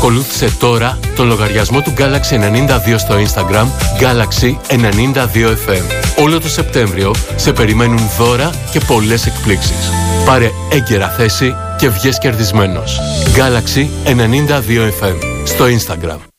Ακολούθησε τώρα τον λογαριασμό του Galaxy 92 στο Instagram, Galaxy 92FM. Όλο το Σεπτέμβριο σε περιμένουν δώρα και πολλές εκπλήξεις. Πάρε έγκαιρα θέση και βγες κερδισμένος. Galaxy 92FM στο Instagram.